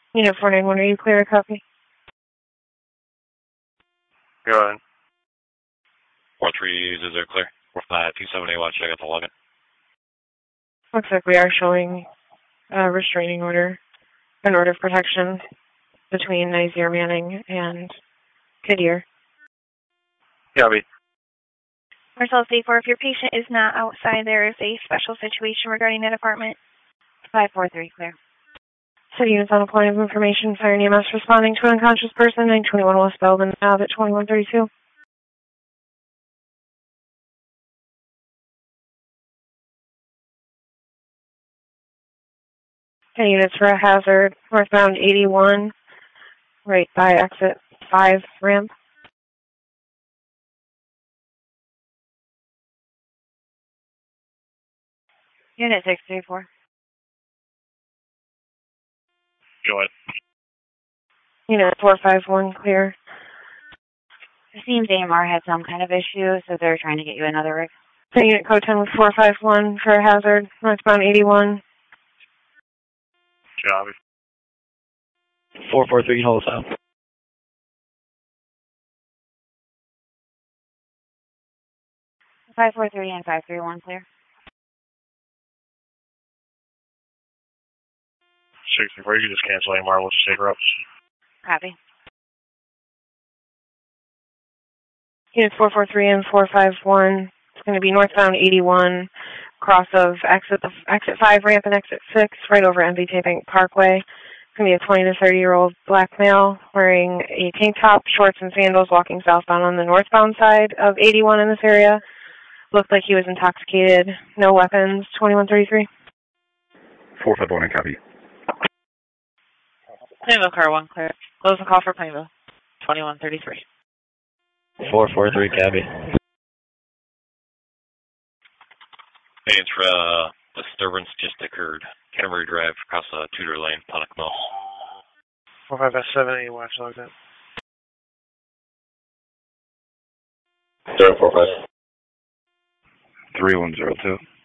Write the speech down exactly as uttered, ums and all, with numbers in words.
Unit four nine one, are you clear to copy? Go ahead. four three is it clear? Uh, two seven eight, watch, I got the login. Looks like we are showing a restraining order, an order of protection between Nazir Manning and Kadir. Copy. Marcel State four, if your patient is not outside, there is a special situation regarding that apartment. five four three, clear. City units on a point of information, fire and E M S responding to an unconscious person, nine twenty-one West Belden Ave at twenty-one thirty-two. Ten units for a hazard, northbound eighty-one, right by exit five ramp. Unit six three four. Go ahead. Unit four five one, clear. It seems A M R had some kind of issue, so they're trying to get you another rig. Ten unit code ten with four five one for a hazard, northbound eighty-one. Copy. four four three, hold out. five four three and five three one, clear. six three four, you can just cancel A M R, we'll just take her up. Copy. Units four four three and four five one. It's going to be northbound eighty-one, cross of exit exit five ramp and exit six, right over M V T Bank Parkway. It's going to be a twenty to thirty-year-old black male wearing a tank top, shorts, and sandals walking southbound on the northbound side of eighty-one in this area. Looked like he was intoxicated. No weapons. twenty-one thirty-three. four five one, copy. Plainville car one, clear. Close the call for Plainville. twenty-one thirty-three. four four three, copy. Hey, it's for uh, disturbance just occurred. Canterbury Drive, across uh, Tudor Lane, Ponick Mill. four five seven eight, watch logged in. zero four five. three one zero two.